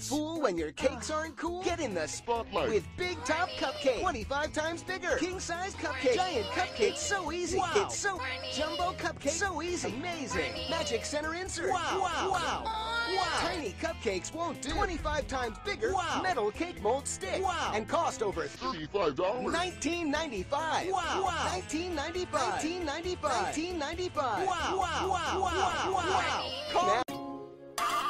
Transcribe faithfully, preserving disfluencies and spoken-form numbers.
Fool when your cakes aren't cool? Get in the Spotlight. with Big Top Cupcake. twenty-five times bigger. King size cupcake. Giant cupcake. So easy. Wow. It's so jumbo cupcake. So easy. Amazing. Magic center insert. Wow. Wow. Wow. Wow. Tiny cupcakes won't do. twenty-five times bigger. Wow. Metal cake mold stick. Wow. And cost over thirty-five dollars. nineteen ninety-five. Wow. Wow. nineteen ninety-five. nineteen ninety-five. nineteen ninety-five. Wow. Wow. Wow. Wow. Call